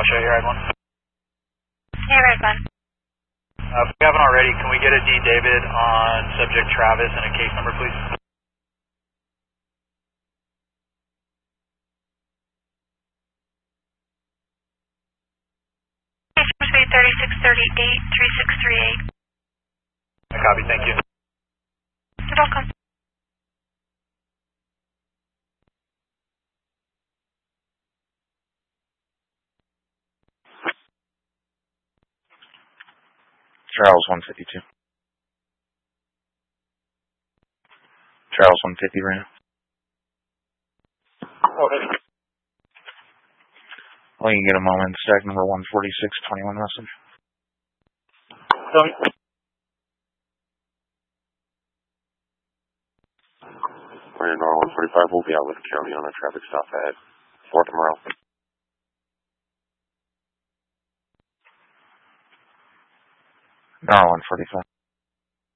I'll show you Ride 1. Hey, Ride 1. If we haven't already, can we get a D. David on subject Travis and a case number, please? Case number 3638-3638. Copy, thank you. You're welcome. Charles 152. Charles 150 right now. Okay. Well, you can get a moment. Stack number 14621 message. Tell me. Ryan 145 will be out with the county on a traffic stop at 4th and Morrell. Dar 145.